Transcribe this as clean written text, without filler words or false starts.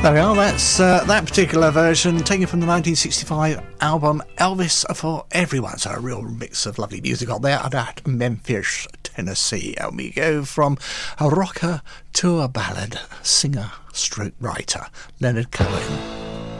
There we are, that's that particular version taken from the 1965 album Elvis for Everyone. So a real mix of lovely music on there out at Memphis, Tennessee. And we go from a rocker to a ballad, singer, stroke writer, Leonard Cohen.